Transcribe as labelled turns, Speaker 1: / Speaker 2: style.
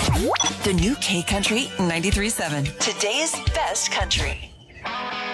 Speaker 1: The new K Country 93.7. Today's best country.